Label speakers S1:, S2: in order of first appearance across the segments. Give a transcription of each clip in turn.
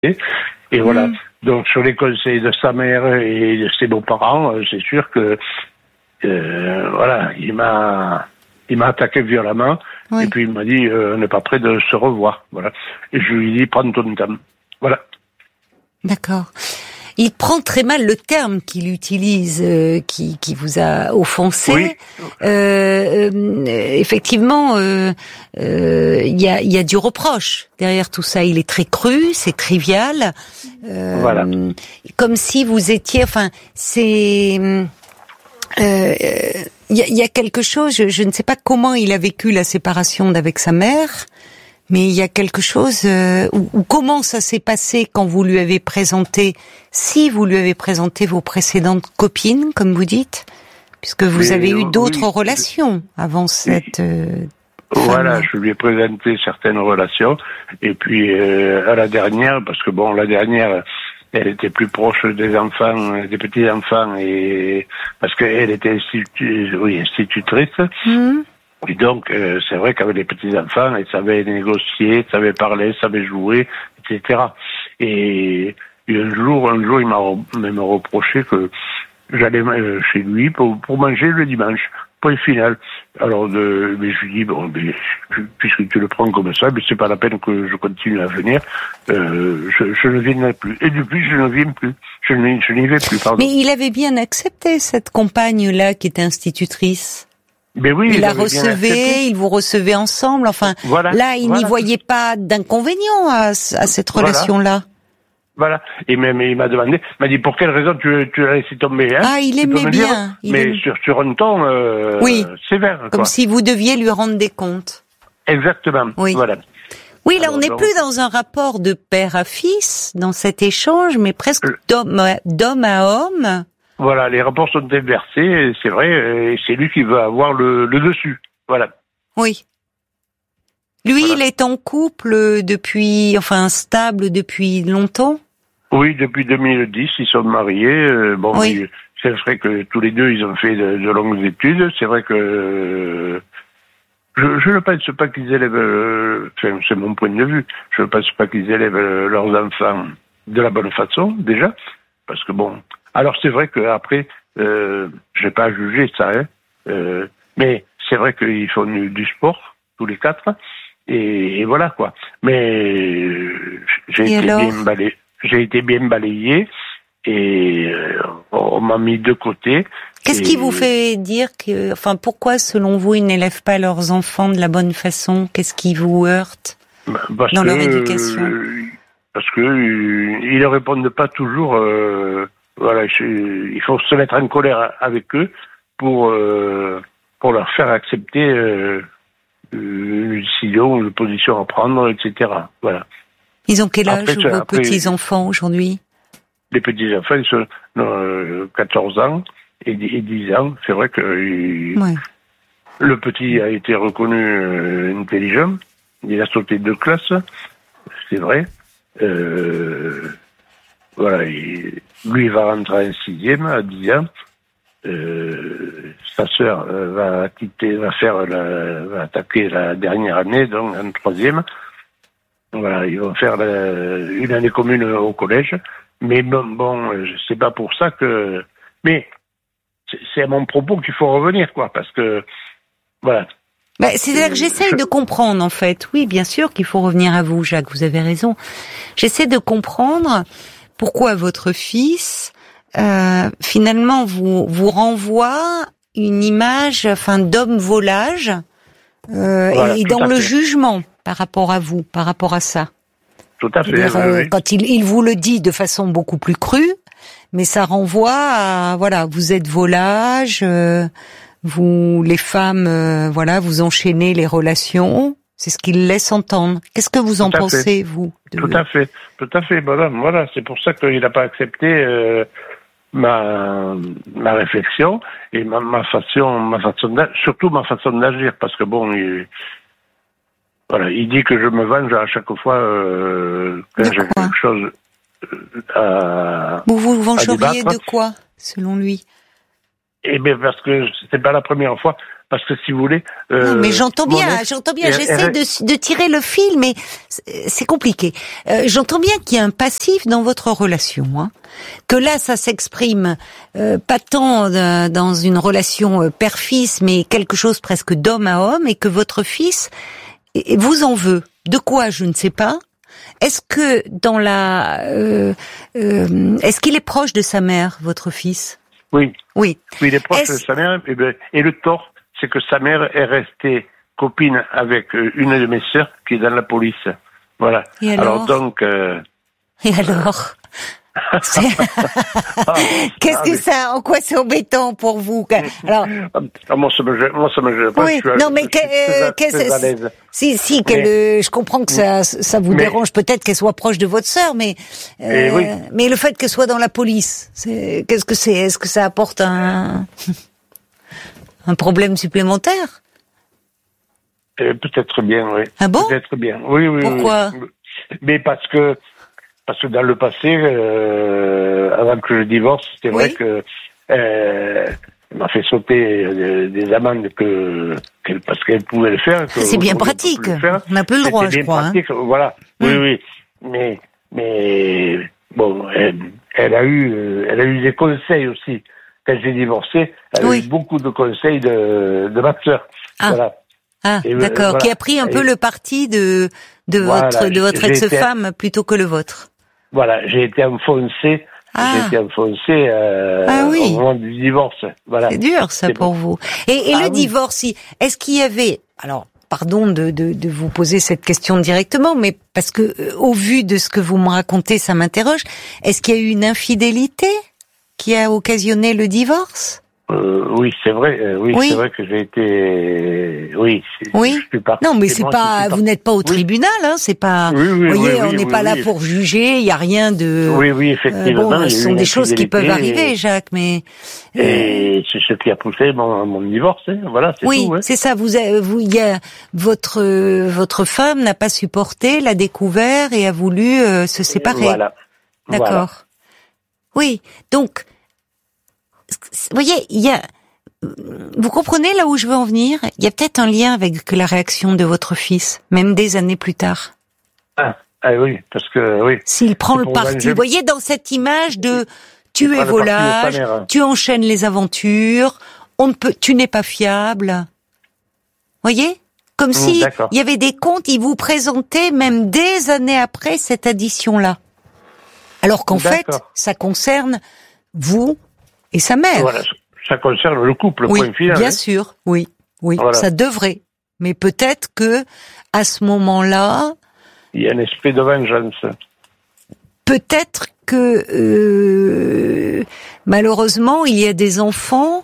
S1: Et voilà. Donc, sur les conseils de sa mère et de ses beaux-parents, c'est sûr que, voilà, il m'a attaqué violemment. Oui. Et puis, il m'a dit, on n'est pas prêt de se revoir. Voilà. Et je lui ai dit, prends ton temps. Voilà.
S2: D'accord. Il prend très mal le terme qu'il utilise, qui vous a offensé.
S1: Oui.
S2: Effectivement, il y a du reproche derrière tout ça. Il est très cru, c'est trivial.
S1: Voilà.
S2: Comme si vous étiez, enfin, c'est. Il y a quelque chose. Je ne sais pas comment il a vécu la séparation d'avec sa mère. Mais il y a quelque chose, ou comment ça s'est passé quand vous lui avez présenté, si vous lui avez présenté vos précédentes copines, comme vous dites, puisque vous avez eu d'autres relations avant cette
S1: Voilà, je lui ai présenté certaines relations, et puis à la dernière, parce que bon, la dernière, elle était plus proche des enfants, des petits-enfants, et parce qu'elle était institutrice. Et donc, c'est vrai qu'avec les petits-enfants, elle savait négocier, elle savait parler, elle savait jouer, etc. Et un jour, il m'a même reproché que j'allais chez lui pour manger le dimanche. Point final. Alors, mais je lui dis, bon, mais, puisque tu le prends comme ça, mais c'est pas la peine que je continue à venir, je ne viendrai plus. Et depuis, je ne viens plus. Je n'y vais plus, pardon.
S2: Mais il avait bien accepté cette compagne-là qui était institutrice.
S1: Mais oui,
S2: il la recevait, il vous recevait ensemble. Enfin, voilà, là, il n'y voyait pas d'inconvénient à cette relation-là.
S1: Voilà. Et même, il m'a demandé, il m'a dit, pour quelle raison tu l'as laissé tomber, hein?
S2: Ah, il aimait bien.
S1: Mais sur un ton, sévère, quoi.
S2: Comme si vous deviez lui rendre des comptes.
S1: Exactement. Oui. Voilà.
S2: Oui, là, on n'est plus dans un rapport de père à fils, dans cet échange, mais presque d'homme à homme.
S1: Voilà, les rapports sont inversés, c'est vrai, et c'est lui qui veut avoir le dessus. Voilà.
S2: Oui. Lui, il est en couple stable depuis longtemps?
S1: Oui, depuis 2010, ils sont mariés. C'est vrai que tous les deux, ils ont fait de longues études. C'est vrai que je ne pense pas qu'ils élèvent, c'est mon point de vue, je ne pense pas qu'ils élèvent leurs enfants de la bonne façon, déjà, parce que bon... Alors c'est vrai qu'après, je n'ai pas à juger ça, mais c'est vrai qu'ils font du sport, tous les quatre, et voilà quoi. Mais j'ai été bien balayé, et on m'a mis de côté.
S2: Qu'est-ce qui vous fait dire pourquoi selon vous ils n'élèvent pas leurs enfants de la bonne façon? Qu'est-ce qui vous heurte dans leur éducation?
S1: Parce que ils ne répondent pas toujours... Voilà, il faut se mettre en colère avec eux pour leur faire accepter une décision, une position à prendre, etc. Voilà.
S2: Ils ont quel âge vos petits-enfants aujourd'hui?
S1: Les petits-enfants, ils sont 14 ans et 10 ans. C'est vrai que le petit a été reconnu intelligent. Il a sauté 2 classes, c'est vrai. Voilà, lui va rentrer en 6e à 10 ans. Sa sœur va attaquer la dernière année, donc en 3e. Voilà, ils vont faire une année commune au collège. Mais bon, c'est pas pour ça que... Mais c'est à mon propos qu'il faut revenir, quoi, parce que... Voilà.
S2: C'est-à-dire que j'essaye de comprendre, en fait. Oui, bien sûr qu'il faut revenir à vous, Jacques, vous avez raison. J'essaie de comprendre... Pourquoi votre fils, finalement, vous renvoie une image, d'homme volage, et dans le jugement par rapport à vous, par rapport à ça.
S1: Tout à fait.
S2: Quand il vous le dit de façon beaucoup plus crue, mais ça renvoie à, vous êtes volage, vous, les femmes, vous enchaînez les relations. C'est ce qu'il laisse entendre. Qu'est-ce que vous en pensez, vous?
S1: Tout à fait. Voilà. C'est pour ça qu'il n'a pas accepté ma réflexion et ma façon surtout ma façon d'agir, parce que bon, il dit que je me venge à chaque fois quand j'ai quelque chose à
S2: vous vous vengeriez
S1: de
S2: quoi, selon lui?
S1: Eh bien, parce que c'était pas la première fois. parce que si vous voulez...
S2: non, mais j'entends bien. J'essaie de tirer le fil, mais c'est compliqué. J'entends bien qu'il y a un passif dans votre relation, hein. Que là, ça s'exprime pas tant dans une relation père-fils, mais quelque chose presque d'homme à homme, et que votre fils vous en veut. De quoi, je ne sais pas. Est-ce que est-ce qu'il est proche de sa mère, votre fils?
S1: Oui.
S2: Oui.
S1: Oui, il est proche de sa mère. Et le tort, c'est que sa mère est restée copine avec une de mes sœurs qui est dans la police. Voilà.
S2: Et alors
S1: donc.
S2: Et alors Qu'est-ce que ça, en quoi c'est embêtant pour vous? Alors,
S1: moi, ça me gêne pas.
S2: Oui, non, mais je comprends que ça vous dérange peut-être qu'elle soit proche de votre sœur, mais le fait qu'elle soit dans la police, qu'est-ce que c'est? Est-ce que ça apporte un problème supplémentaire?
S1: Peut-être bien, oui.
S2: Ah bon?
S1: Peut-être bien. Oui.
S2: Pourquoi?
S1: Mais parce que dans le passé, avant que je divorce, c'était vrai que elle m'a fait sauter des amendes parce qu'elle pouvait le faire.
S2: C'est bien pratique. On n'a plus le droit, je crois.
S1: Pratique, voilà. Oui. Mais bon, elle a eu des conseils aussi. Quand j'ai divorcé, elle a eu beaucoup de conseils de ma sœur. Voilà.
S2: Ah, d'accord. Voilà. Qui a pris un peu le parti de votre ex-femme plutôt que le vôtre. Voilà,
S1: j'ai été enfoncé. Au moment du divorce. Voilà.
S2: C'est dur, ça, pour vous. Et le divorce, est-ce qu'il y avait... Alors, pardon de vous poser cette question directement, mais parce que, au vu de ce que vous me racontez, ça m'interroge. Est-ce qu'il y a eu une infidélité qui a occasionné le divorce?
S1: Oui, c'est vrai. C'est vrai que j'ai été. Oui. Je suis parti.
S2: Non, mais c'est pas. Vous n'êtes pas au tribunal, hein. C'est pas. Vous voyez, on n'est pas là pour juger. Il y a rien de.
S1: Oui, effectivement.
S2: Ce sont des choses qui peuvent arriver, Jacques. Mais.
S1: Et c'est ce qui a poussé mon divorce. Hein. Voilà, c'est tout. Oui,
S2: c'est ça. Votre femme n'a pas supporté, l'a découvert et a voulu se séparer.
S1: Voilà.
S2: D'accord. Voilà. Oui. Donc. Vous voyez, vous comprenez là où je veux en venir? Il y a peut-être un lien avec la réaction de votre fils, même des années plus tard.
S1: Ah oui, parce que oui.
S2: S'il prend le parti, vous voyez, dans cette image de tu es volage, tu enchaînes les aventures, tu n'es pas fiable. Vous voyez? Comme si il y avait des comptes, il vous présentait même des années après cette addition-là. Alors qu'en fait, ça concerne vous et sa mère.
S1: Voilà, ça concerne le couple, point final.
S2: Bien sûr, oui, voilà. Ça devrait. Mais peut-être que, à ce moment-là...
S1: Il y a un esprit de vengeance.
S2: Peut-être que, malheureusement, il y a des enfants,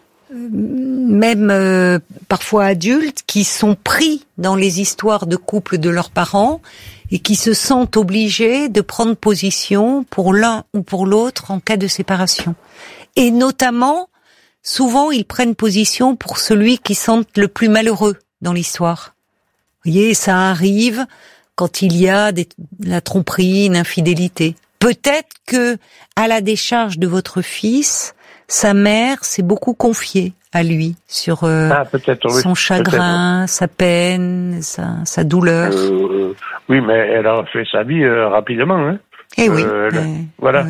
S2: même parfois adultes, qui sont pris dans les histoires de couple de leurs parents et qui se sentent obligés de prendre position pour l'un ou pour l'autre en cas de séparation. Et notamment, souvent, ils prennent position pour celui qui semble le plus malheureux dans l'histoire. Vous voyez, ça arrive quand il y a la tromperie, une infidélité. Peut-être que, à la décharge de votre fils, sa mère s'est beaucoup confiée à lui sur son chagrin, sa peine, sa douleur.
S1: Oui, mais elle a fait sa vie rapidement. Hein.
S2: Eh oui.
S1: Voilà.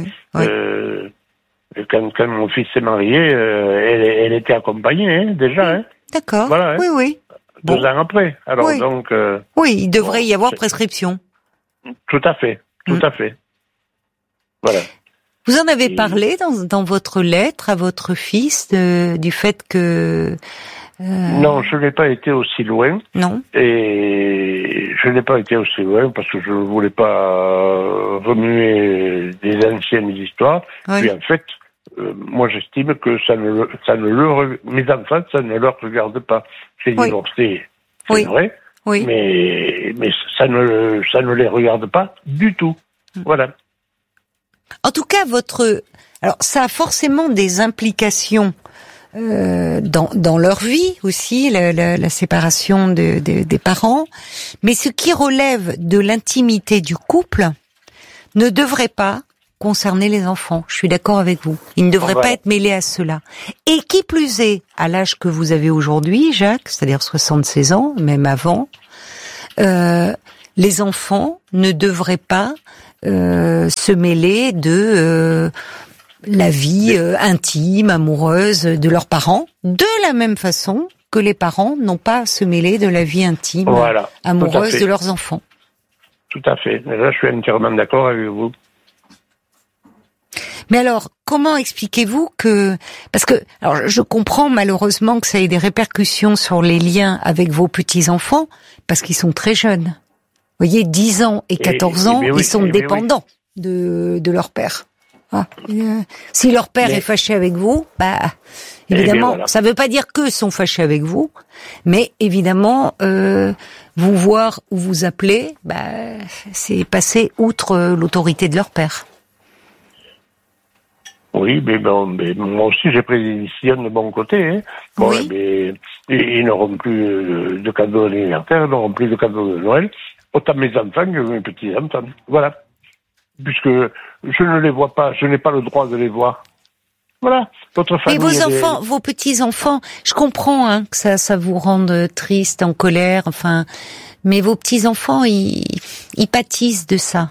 S1: Quand mon fils s'est marié, elle était accompagnée, hein, déjà. Hein.
S2: D'accord.
S1: Voilà, hein.
S2: Oui.
S1: 2 ans après. Alors donc.
S2: Il devrait y avoir prescription.
S1: Tout à fait. Voilà.
S2: Vous en avez parlé dans votre lettre à votre fils du fait que.
S1: Non, je n'ai pas été aussi loin.
S2: Non.
S1: Et je n'ai pas été aussi loin parce que je ne voulais pas remuer des anciennes histoires. Oui. Puis en fait, moi j'estime que mes enfants, ça ne leur regarde pas. J'ai divorcé, c'est vrai. Oui. Mais ça ne les regarde pas du tout. Voilà.
S2: En tout cas, alors ça a forcément des implications dans leur vie aussi, la séparation des parents. Mais ce qui relève de l'intimité du couple ne devrait pas concerner les enfants. Je suis d'accord avec vous. Ils ne devraient pas être mêlés à cela. Et qui plus est, à l'âge que vous avez aujourd'hui, Jacques, c'est-à-dire 76 ans, même avant, les enfants ne devraient pas se mêler de la vie intime, amoureuse de leurs parents, de la même façon que les parents n'ont pas à se mêler de la vie intime, amoureuse de leurs enfants.
S1: Tout à fait. Là, je suis entièrement d'accord avec vous.
S2: Mais alors, comment expliquez-vous que... Parce que, alors, je comprends malheureusement que ça ait des répercussions sur les liens avec vos petits-enfants, parce qu'ils sont très jeunes. Vous voyez, 10 ans et 14 ans, ils sont dépendants de leur père. Ah. Si leur père est fâché avec vous, évidemment, ça veut pas dire qu'eux sont fâchés avec vous, mais évidemment, vous voir ou vous appeler, c'est passer outre l'autorité de leur père.
S1: Oui, mais moi aussi j'ai pris des décisions de mon côté. Hein. Bon,
S2: oui.
S1: Mais ils n'auront plus de cadeaux d'anniversaire, ils n'auront plus de cadeaux de Noël. Autant mes enfants que mes petits-enfants. Voilà. Puisque je ne les vois pas, je n'ai pas le droit de les voir. Voilà. Votre famille.
S2: Et vos enfants, vos petits-enfants, je comprends que ça vous rende triste, en colère, enfin, mais vos petits-enfants, ils pâtissent de ça.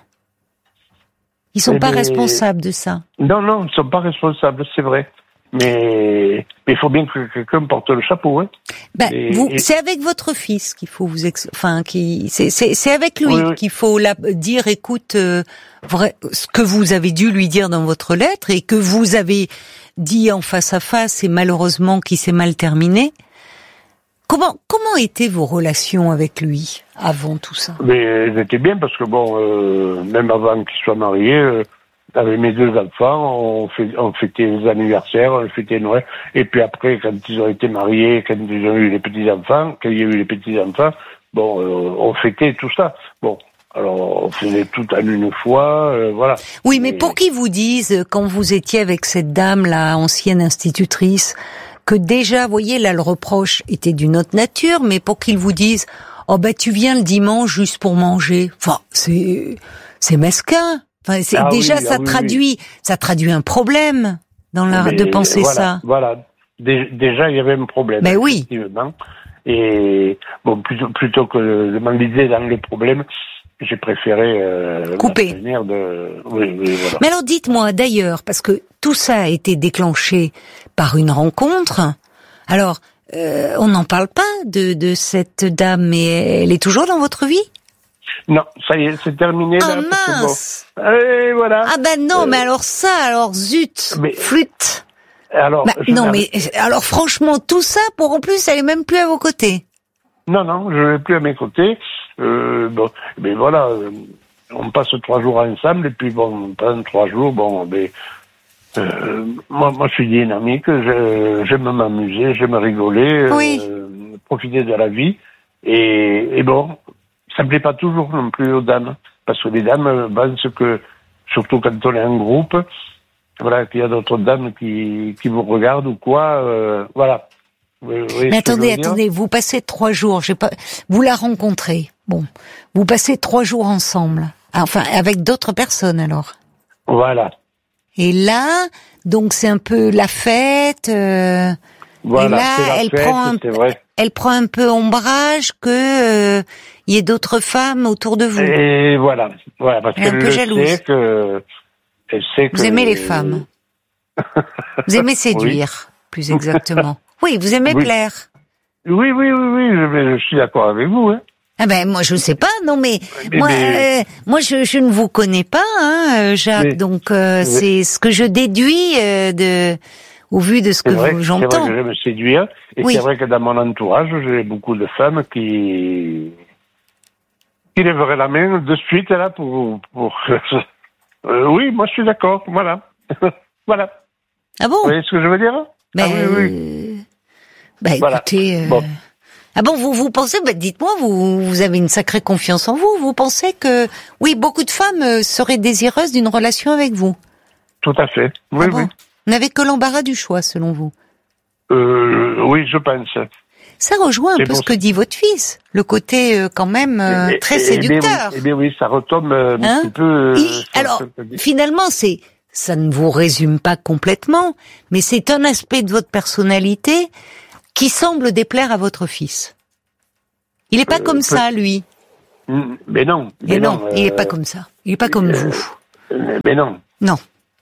S2: Ils sont pas responsables de ça.
S1: Non, ils ne sont pas responsables, c'est vrai. Mais il faut bien que quelqu'un porte le chapeau, hein.
S2: C'est avec votre fils qu'il faut vous c'est avec lui qu'il faut dire, écoute, ce que vous avez dû lui dire dans votre lettre et que vous avez dit en face à face et malheureusement qui s'est mal terminé. Comment étaient vos relations avec lui avant tout ça?
S1: Mais elles étaient bien parce que même avant qu'il soit marié, avec mes deux enfants, on fêtait les anniversaires, on fêtait Noël. Et puis après, quand ils ont été mariés, quand ils ont eu les petits-enfants, quand il y a eu les petits-enfants, on fêtait tout ça. Bon, alors on faisait tout en une fois, voilà.
S2: Oui, mais pour qu'ils vous disent, quand vous étiez avec cette dame-là, ancienne institutrice, que déjà, vous voyez, là, le reproche était d'une autre nature, mais pour qu'ils vous disent, tu viens le dimanche juste pour manger. Enfin, c'est mesquin. Enfin, ça traduit un problème dans de penser ça.
S1: Voilà. Déjà, il y avait un problème.
S2: Mais oui.
S1: Effectivement. Et plutôt que de m'enliser dans le problème, j'ai préféré
S2: couper.
S1: Oui, voilà.
S2: Mais alors, dites-moi d'ailleurs, parce que tout ça a été déclenché par une rencontre. Alors, on n'en parle pas de cette dame, mais elle est toujours dans votre vie?
S1: Non, ça y est, c'est terminé.
S2: Ah mince.
S1: Et voilà.
S2: Ah non, mais alors zut, flûte.
S1: Alors,
S2: alors franchement, tout ça pour en plus, elle est même plus à vos côtés.
S1: Non, je ne vais plus à mes côtés. Mais voilà, on passe 3 jours ensemble et puis pendant 3 jours, moi je suis dynamique, j'aime m'amuser, j'aime rigoler, profiter de la vie et ça me plaît pas toujours non plus aux dames parce que les dames pensent que surtout quand on est en groupe, voilà, qu'il y a d'autres dames qui vous regardent ou quoi, voilà.
S2: Mais attendez, vous passez 3 jours, vous la rencontrez. Bon, vous passez 3 jours ensemble. Enfin, avec d'autres personnes alors.
S1: Voilà.
S2: Et là, donc c'est un peu la fête.
S1: Voilà,
S2: et là, elle prend un peu ombrage que il y ait d'autres femmes autour de vous.
S1: Et voilà, parce qu'elle
S2: peu jalouse.
S1: sait que
S2: vous aimez les femmes. Vous aimez séduire, plus exactement. Oui, vous aimez plaire.
S1: Oui, je suis d'accord avec vous. Hein.
S2: Ah moi je sais pas, non mais moi je ne vous connais pas, Jacques, donc c'est ce que je déduis au vu de ce que j'entends.
S1: C'est vrai que je me séduire, et c'est vrai que dans mon entourage, j'ai beaucoup de femmes qui lèveraient la main de suite là pour oui, moi je suis d'accord, voilà. Voilà.
S2: Ah bon?
S1: Vous voyez ce que je veux dire?
S2: Oui. Écoutez... Ah bon, vous pensez, dites-moi, vous avez une sacrée confiance en vous. Vous pensez que, oui, beaucoup de femmes seraient désireuses d'une relation avec vous?
S1: Tout à fait. Oui, oui.
S2: Vous n'avez que l'embarras du choix, selon vous?
S1: Oui, je pense.
S2: Ça rejoint un peu ce que dit votre fils, le côté quand même très séducteur.
S1: Eh bien oui, ça retombe un petit peu...
S2: alors, finalement, ça ne vous résume pas complètement, mais c'est un aspect de votre personnalité qui semble déplaire à votre fils. Il n'est pas comme ça, lui.
S1: Mais non.
S2: Mais non, il n'est pas comme ça. Il n'est pas comme vous.
S1: Mais non.
S2: Non.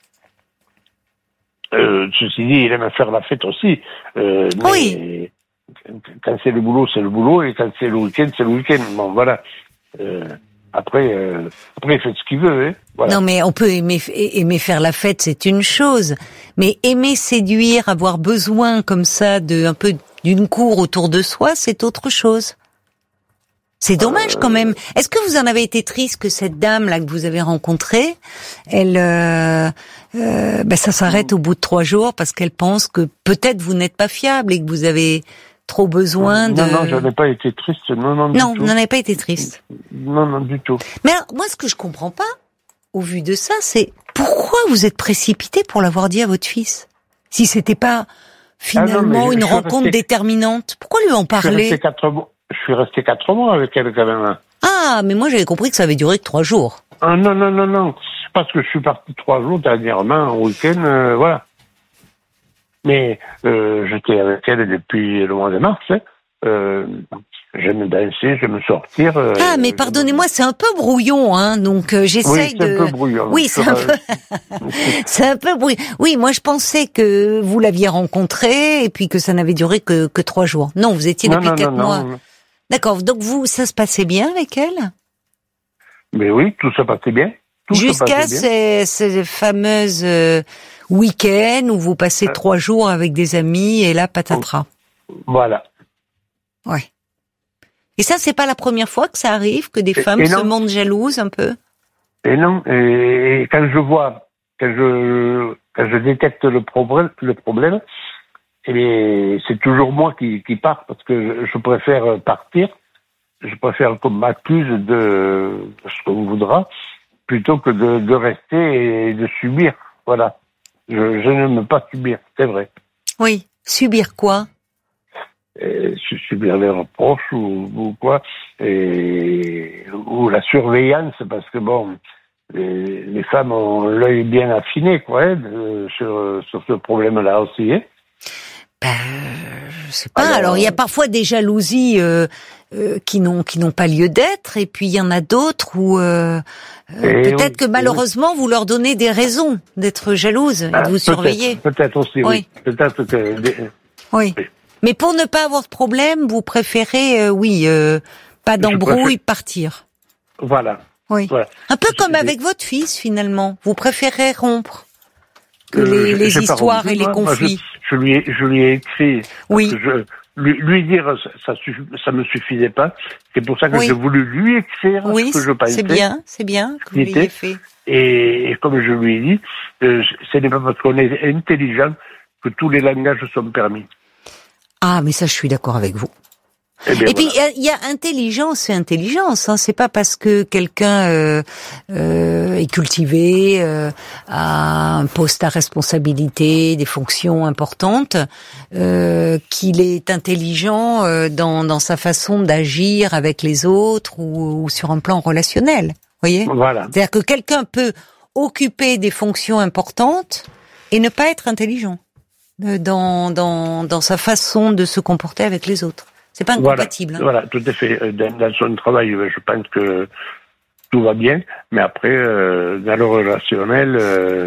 S1: Ceci dit, il aime faire la fête aussi.
S2: Oui.
S1: Quand c'est le boulot, c'est le boulot, et quand c'est le week-end, c'est le week-end. Bon, voilà. Après, il fait ce qu'il veut. Hein. Voilà.
S2: Non, mais on peut aimer faire la fête, c'est une chose. Mais aimer séduire, avoir besoin comme ça un peu d'une cour autour de soi, c'est autre chose. C'est dommage quand même. Est-ce que vous en avez été triste que cette dame là que vous avez rencontrée, elle, ça s'arrête au bout de 3 jours parce qu'elle pense que peut-être vous n'êtes pas fiable et que vous avez trop besoin de...
S1: Non, je n'ai pas été triste. Non, du tout.
S2: Vous n'en avez pas été triste.
S1: Non, du tout.
S2: Mais alors, moi, ce que je comprends pas, au vu de ça, c'est pourquoi vous êtes précipité pour l'avoir dit à votre fils, si c'était pas finalement une rencontre déterminante. Pourquoi lui en parler?
S1: Je suis resté 4 mois avec elle quand même.
S2: Ah, mais moi j'avais compris que ça avait duré que 3 jours.
S1: Ah non. Parce que je suis parti 3 jours dernièrement, en week-end, voilà. Mais j'étais avec elle depuis le mois de mars. J'aime danser, j'aime sortir.
S2: Mais pardonnez-moi, c'est un peu brouillon, hein. Donc j'essaye de.
S1: Oui, c'est un peu brouillon.
S2: Oui, c'est un peu. C'est un peu brouillon. Oui, moi je pensais que vous l'aviez rencontré et puis que ça n'avait duré que 3 jours. Non, vous étiez depuis 4 mois. Non. D'accord. Donc ça se passait bien avec elle?
S1: Mais oui, tout se passait bien.
S2: Jusqu'à ces fameuses week-ends où vous passez 3 jours avec des amis et là patatras.
S1: Voilà.
S2: Ouais. Et ça, c'est pas la première fois que ça arrive, que des femmes se montrent jalouses un peu?
S1: Et non. Et quand je vois, quand je détecte le problème, c'est toujours moi qui pars parce que je préfère partir. Je préfère qu'on m'accuse de ce qu'on voudra plutôt que de rester et de subir. Voilà. Je n'aime pas subir, c'est vrai.
S2: Oui. Subir quoi?
S1: Subir les reproches ou quoi, ou la surveillance, parce que bon, les femmes ont l'œil bien affiné, quoi, sur ce problème-là aussi. Hein.
S2: Je sais pas. Alors il y a parfois des jalousies qui n'ont pas lieu d'être, et puis il y en a d'autres où peut-être que malheureusement vous leur donnez des raisons d'être jalouses et de vous surveiller.
S1: Peut-être aussi. Oui. Peut-être que.
S2: Oui. Mais pour ne pas avoir de problème, vous préférez, pas d'embrouille, partir.
S1: Voilà.
S2: Oui. Voilà. Un peu comme avec votre fils, finalement. Vous préférez rompre que les histoires et les conflits.
S1: Je lui ai écrit.
S2: Oui.
S1: Lui dire, ça me suffisait pas. C'est pour ça que j'ai voulu lui écrire ce que je pensais.
S2: C'est bien que vous l'ayez fait.
S1: Et comme je lui ai dit, ce n'est pas parce qu'on est intelligent que tous les langages sont permis.
S2: Ah, mais ça, je suis d'accord avec vous. Et puis il y a intelligence et intelligence. Hein. C'est pas parce que quelqu'un est cultivé, a un poste à responsabilité, des fonctions importantes, qu'il est intelligent dans sa façon d'agir avec les autres ou sur un plan relationnel. Voyez.
S1: Voilà.
S2: C'est-à-dire que quelqu'un peut occuper des fonctions importantes et ne pas être intelligent dans sa façon de se comporter avec les autres. C'est pas incompatible.
S1: Voilà, tout à fait. Dans son travail, je pense que tout va bien, mais après, dans le relationnel,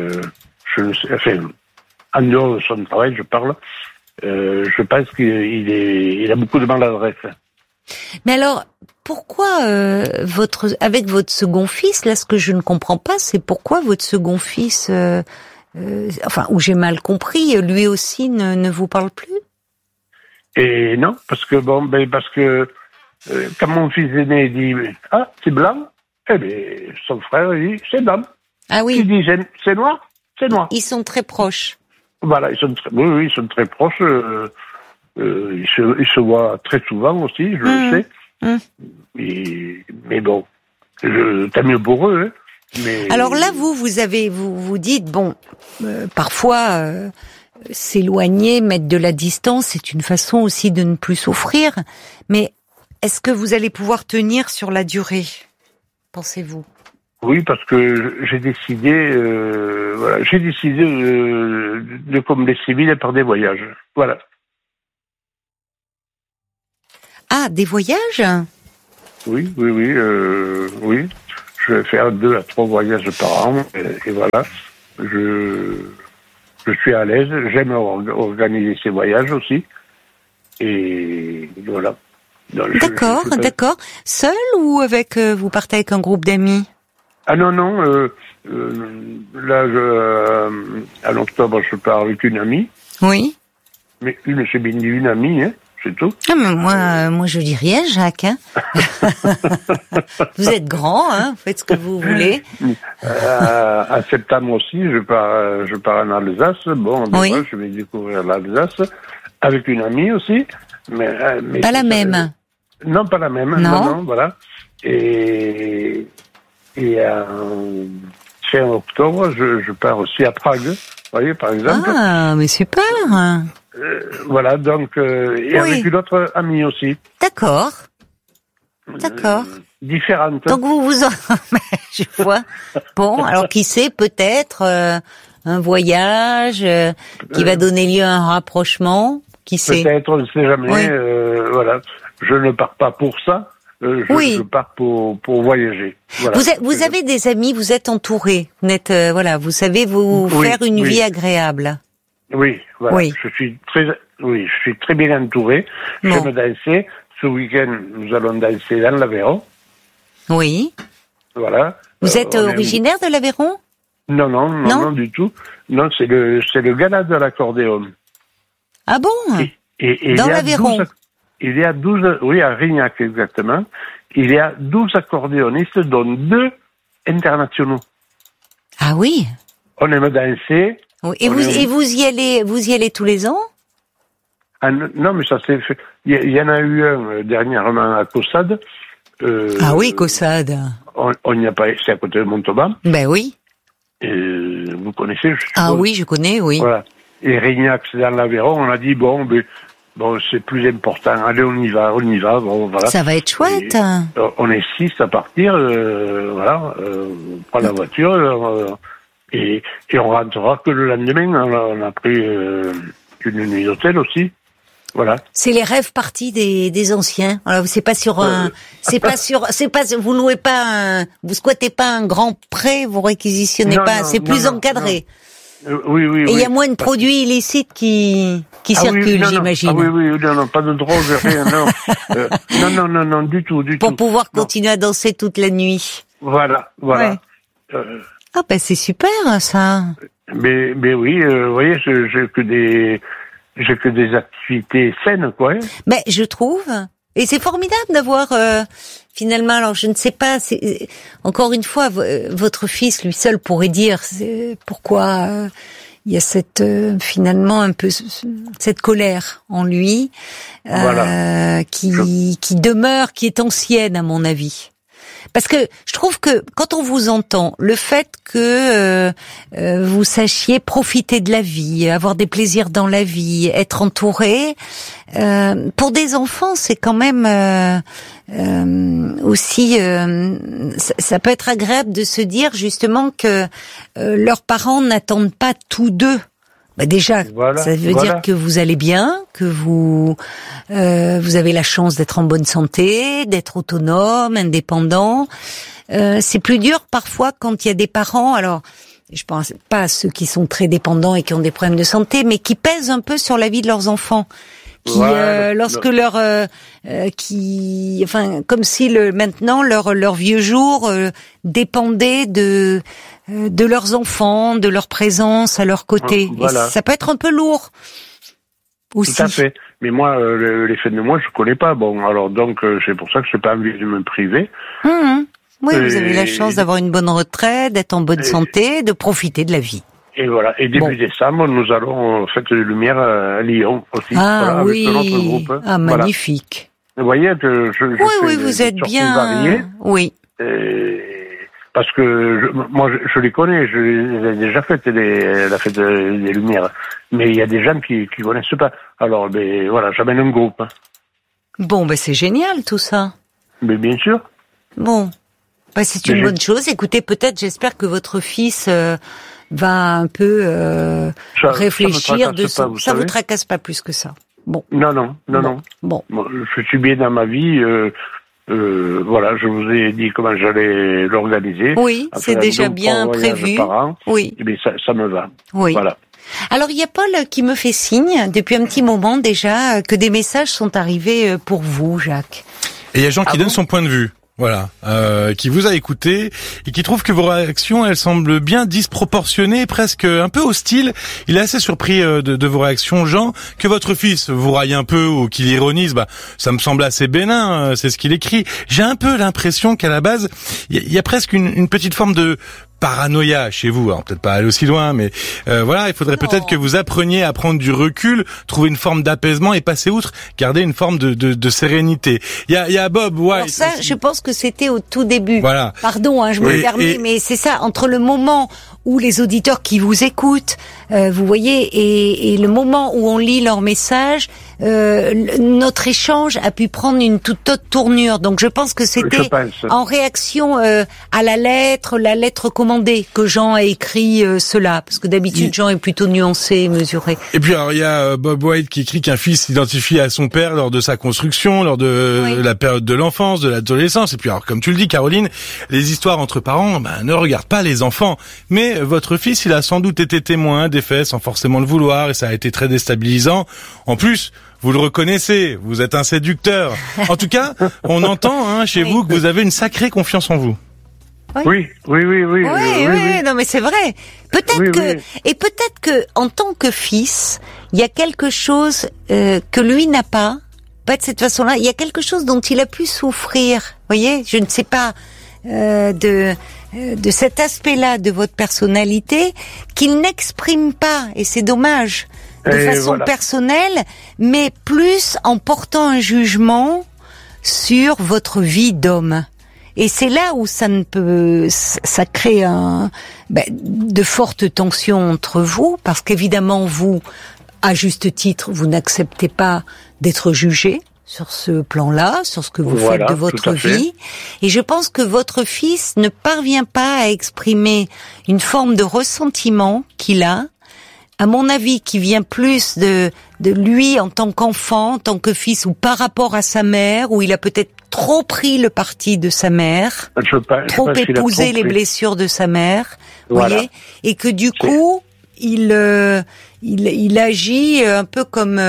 S1: en dehors de son travail, je parle, je pense qu'il a beaucoup de maladresse.
S2: Mais alors, pourquoi avec votre second fils, là, ce que je ne comprends pas, c'est pourquoi votre second fils, où j'ai mal compris, lui aussi ne vous parle plus?
S1: Et non, parce que quand mon fils aîné dit c'est blanc, son frère dit c'est blanc.
S2: Ah oui.
S1: Il dit c'est noir, c'est noir.
S2: Ils sont très proches.
S1: Voilà, ils sont très proches. Ils se voient très souvent aussi, je le sais. Mais bon, tant mieux pour eux. Hein. Mais...
S2: Alors là, vous dites parfois. s'éloigner, mettre de la distance, c'est une façon aussi de ne plus souffrir. Mais est-ce que vous allez pouvoir tenir sur la durée, pensez-vous?
S1: Oui, parce que j'ai décidé, de combler ces vides par des voyages. Voilà.
S2: Ah, des voyages?
S1: Oui. Oui. Je vais faire 2 à 3 voyages par an, et voilà. Je suis à l'aise, j'aime organiser ces voyages aussi, et voilà. Donc,
S2: D'accord. Seul ou avec, vous partez avec un groupe d'amis?
S1: Ah non, là, en octobre, je pars avec une amie.
S2: Oui.
S1: Mais c'est bien dit une amie, hein, c'est tout.
S2: Ah, mais moi, je dis rien, Jacques. Hein. Vous êtes grand, hein, faites ce que vous voulez.
S1: En septembre aussi, je pars en Alsace. Bon,
S2: oui.
S1: Je vais découvrir l'Alsace avec une amie aussi. Mais
S2: pas la même.
S1: Non, pas la même. Non, voilà. Et fin octobre, je pars aussi à Prague, vous voyez, par exemple.
S2: Ah, mais super.
S1: Voilà, donc, et avec une autre amie aussi.
S2: D'accord.
S1: Différente.
S2: Donc je vois. Bon, alors qui sait, peut-être un voyage qui va donner lieu à un rapprochement, qui sait.
S1: Peut-être, on ne sait jamais.
S2: Oui.
S1: Voilà, je ne pars pas pour ça. Je pars pour voyager. Voilà.
S2: Vous avez des amis, vous êtes entouré. Vous êtes, vous savez faire une vie agréable.
S1: Oui, voilà. Oui. Je suis très bien entouré. Bon. J'aime danser. Ce week-end, nous allons danser dans l'Aveyron.
S2: Oui.
S1: Voilà.
S2: Vous êtes originaire de l'Aveyron?
S1: Non, du tout. Non, c'est le gala de l'accordéon.
S2: Ah bon?
S1: Et
S2: dans l'Aveyron?
S1: Il y a 12, oui, à Rignac exactement. Il y a 12 accordéonistes, dont 2 internationaux.
S2: Ah oui.
S1: On aime danser.
S2: Oui. Et vous y allez tous les ans?
S1: Ah, non, mais ça s'est fait. Il y en a eu un dernièrement à Caussade.
S2: Ah oui, Caussade.
S1: On n'y a pas, c'est à côté de Montauban.
S2: Ben oui.
S1: Vous connaissez, je suppose.
S2: Ah oui, je connais, oui.
S1: Voilà. Et Rignac, c'est dans l'Aveyron. On a dit bon, c'est plus important. Allez, on y va. Bon, voilà.
S2: Ça va être chouette.
S1: On est 6 à partir. Voilà. On prend la voiture et on rentrera que le lendemain. On a pris une nuit d'hôtel aussi. Voilà.
S2: C'est les rêves partis des anciens. Alors c'est pas sur vous louez pas vous squattez pas un grand pré, vous réquisitionnez pas. C'est plus encadré.
S1: Oui.
S2: Et il y a moins de produits illicites qui circulent, j'imagine.
S1: Non, pas de drogue, rien, non, du tout.
S2: Pour pouvoir continuer à danser toute la nuit.
S1: Voilà.
S2: Ouais. Ah ben c'est super ça.
S1: Mais oui, vous voyez, j'ai que des activités saines, quoi.
S2: Ben je trouve. Et c'est formidable d'avoir finalement. Alors je ne sais pas. Encore une fois, votre fils lui seul pourrait dire pourquoi il y a cette finalement un peu cette colère en lui qui demeure, qui est ancienne à mon avis. Parce que je trouve que quand on vous entend, le fait que vous sachiez profiter de la vie, avoir des plaisirs dans la vie, être entouré, pour des enfants, c'est quand même aussi, ça peut être agréable de se dire justement que leurs parents n'attendent pas tous d'eux. Bah déjà, ça veut dire que vous allez bien, que vous avez la chance d'être en bonne santé, d'être autonome, indépendant. C'est plus dur parfois quand il y a des parents. Alors, je pense pas à ceux qui sont très dépendants et qui ont des problèmes de santé, mais qui pèsent un peu sur la vie de leurs enfants. Qui, lorsque comme si maintenant leur vieux jour dépendait de leurs enfants, de leur présence à leur côté. Voilà. Et ça peut être un peu lourd aussi.
S1: Tout à fait. Mais moi, les fins de mois, je connais pas. Bon, alors donc c'est pour ça que je n'ai pas envie de me priver.
S2: Oui, vous avez la chance d'avoir une bonne retraite, d'être en bonne santé, de profiter de la vie.
S1: Et voilà. Et début décembre, nous allons Fête des Lumières à Lyon aussi.
S2: Ah
S1: oui. Avec notre groupe.
S2: Ah magnifique.
S1: Vous voyez que
S2: oui, vous êtes bien.
S1: Variées.
S2: Oui.
S1: parce que moi je les connais, je les ai déjà faites la fête des Lumières, mais il y a des gens qui connaissent pas. Alors ben voilà, j'amène un groupe.
S2: Bon, ben c'est génial tout ça.
S1: Mais bien sûr.
S2: Bon, ben c'est une bonne chose. Écoutez, peut-être, j'espère que votre fils va un peu réfléchir de ça. Ça vous tracasse pas plus que ça. Bon.
S1: Non. Bon, je suis bien dans ma vie. Voilà, je vous ai dit comment j'allais l'organiser.
S2: Oui, c'est déjà bien prévu. Oui.
S1: Mais ça me va.
S2: Oui.
S1: Voilà.
S2: Alors, il y a Paul qui me fait signe, depuis un petit moment déjà, que des messages sont arrivés pour vous, Jacques.
S3: Et il y a Jean qui donne son point de vue. Voilà, qui vous a écouté et qui trouve que vos réactions, elles semblent bien disproportionnées, presque un peu hostiles. Il est assez surpris de vos réactions, Jean, que votre fils vous raille un peu ou qu'il ironise. Ça me semble assez bénin, c'est ce qu'il écrit. J'ai un peu l'impression qu'à la base, il y a presque une petite forme de paranoïa chez vous. Alors peut-être pas aller aussi loin, mais voilà, il faudrait peut-être que vous appreniez à prendre du recul, trouver une forme d'apaisement et passer outre, garder une forme de sérénité. Il y a Bob White.
S2: Alors ça, je pense que c'était au tout début.
S3: Voilà.
S2: Pardon, je me permets, mais c'est ça, entre le moment où les auditeurs qui vous écoutent, vous voyez, et le moment où on lit leurs messages, notre échange a pu prendre une toute autre tournure. Donc je pense que c'était en réaction à la lettre commandée que Jean a écrit cela, parce que d'habitude Jean est plutôt nuancé, mesuré.
S3: Et puis alors il y a Bob White qui écrit qu'un fils s'identifie à son père lors de sa construction, lors de la période de l'enfance, de l'adolescence. Et puis alors comme tu le dis, Caroline, les histoires entre parents ne regardent pas les enfants, mais votre fils, il a sans doute été témoin des faits sans forcément le vouloir, et ça a été très déstabilisant. En plus, vous le reconnaissez, vous êtes un séducteur. En tout cas, on entend chez vous que vous avez une sacrée confiance en vous.
S1: Oui.
S2: Non, mais c'est vrai. Peut-être que en tant que fils, il y a quelque chose que lui n'a pas de cette façon-là. Il y a quelque chose dont il a pu souffrir. Voyez, je ne sais pas de cet aspect-là de votre personnalité qu'il n'exprime pas, et c'est dommage, de façon personnelle, mais plus en portant un jugement sur votre vie d'homme. Et c'est là où ça crée de fortes tensions entre vous, parce qu'évidemment vous, à juste titre, vous n'acceptez pas d'être jugé sur ce plan-là, sur ce que vous faites de votre vie. Et je pense que votre fils ne parvient pas à exprimer une forme de ressentiment qu'il a, à mon avis, qui vient plus de lui en tant qu'enfant, en tant que fils, ou par rapport à sa mère, où il a peut-être trop pris le parti de sa mère, trop épousé les blessures de sa mère, voyez, et que du coup, il agit un peu comme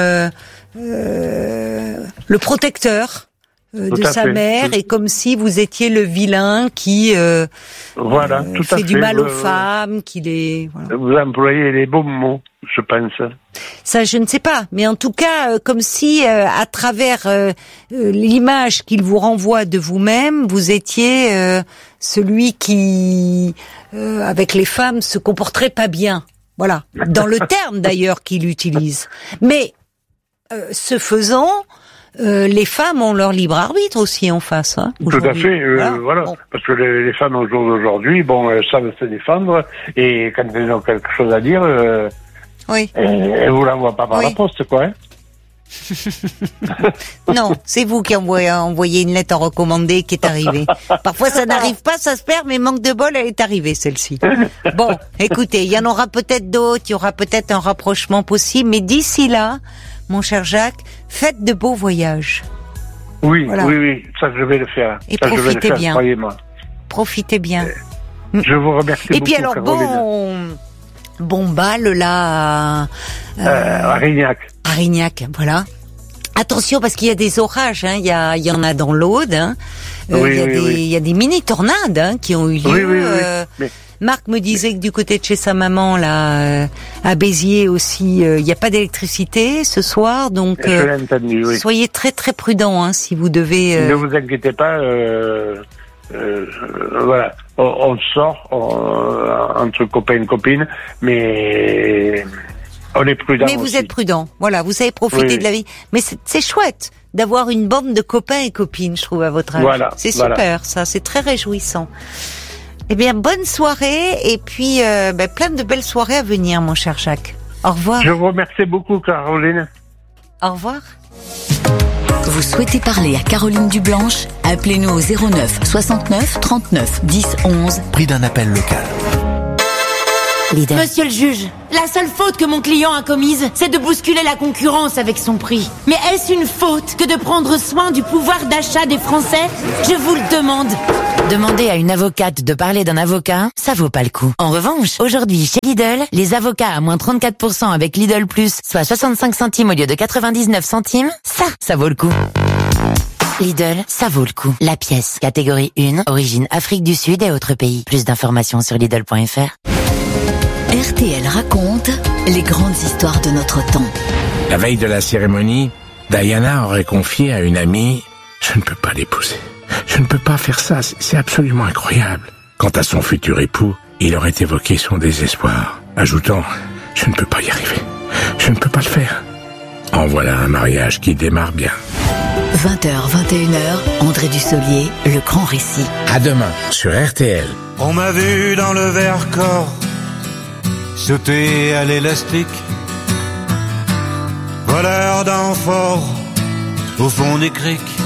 S2: le protecteur de sa mère, et comme si vous étiez le vilain qui fait du mal aux femmes,
S1: Vous employez les bons mots, je pense.
S2: Ça, je ne sais pas, mais en tout cas, comme si à travers l'image qu'il vous renvoie de vous-même, vous étiez celui qui, avec les femmes, se comporterait pas bien. Voilà, dans le terme d'ailleurs qu'il utilise. Mais ce faisant, les femmes ont leur libre arbitre aussi en face.
S1: Tout à fait, voilà. Bon. Parce que les femmes au jour d'aujourd'hui, elles savent se défendre, et quand elles ont quelque chose à dire, elles vous l'envoient pas par la poste, quoi.
S2: Non, c'est vous qui envoyez une lettre recommandée qui est arrivée. Parfois ça n'arrive pas, ça se perd, mais manque de bol, elle est arrivée celle-ci. Bon, écoutez, il y en aura peut-être d'autres, il y aura peut-être un rapprochement possible, mais d'ici là, mon cher Jacques, faites de beaux voyages.
S1: Oui, ça je vais le faire.
S2: Et ça, profitez bien.
S1: Croyez-moi.
S2: Profitez bien.
S1: Je vous remercie beaucoup.
S2: Et puis alors, bon bal là
S1: à Rignac.
S2: À Rignac, voilà. Attention parce qu'il y a des orages, il y en a dans l'Aude. Il y a des mini tornades qui ont eu lieu. Mais... Marc me disait que du côté de chez sa maman, là, à Béziers aussi, il n'y a pas d'électricité ce soir, donc soyez très très prudents si vous devez.
S1: Ne vous inquiétez pas, voilà, on sort entre copains et copines, mais on est prudent.
S2: Mais vous êtes prudent, voilà, vous savez profiter de la vie. Mais c'est chouette d'avoir une bande de copains et copines, je trouve, à votre âge. C'est super, ça, c'est très réjouissant. Eh bien, bonne soirée et puis plein de belles soirées à venir, mon cher Jacques. Au revoir.
S1: Je vous remercie beaucoup, Caroline.
S2: Au revoir.
S4: Vous souhaitez parler à Caroline Dublanche? Appelez-nous au 09 69 39 10 11.
S5: Prix d'un appel local.
S6: Lidl. Monsieur le juge, la seule faute que mon client a commise, c'est de bousculer la concurrence avec son prix. Mais est-ce une faute que de prendre soin du pouvoir d'achat des Français? Je vous le demande. Demander à une avocate de parler d'un avocat, ça vaut pas le coup. En revanche, aujourd'hui, chez Lidl, les avocats à moins 34% avec Lidl Plus, soit 65 centimes au lieu de 99 centimes, ça vaut le coup. Lidl, ça vaut le coup. La pièce, catégorie 1, origine Afrique du Sud et autres pays. Plus d'informations sur Lidl.fr.
S4: RTL raconte les grandes histoires de notre temps.
S7: La veille de la cérémonie, Diana aurait confié à une amie « Je ne peux pas l'épouser. Je ne peux pas faire ça, c'est absolument incroyable. » Quant à son futur époux, il aurait évoqué son désespoir, ajoutant « Je ne peux pas y arriver. Je ne peux pas le faire. » En voilà un mariage qui démarre bien.
S4: 20h, 21h, André Dussolier, le grand récit.
S7: À demain sur RTL.
S8: On m'a vu dans le Vercors sauter à l'élastique, voleur d'amphores au fond des criques.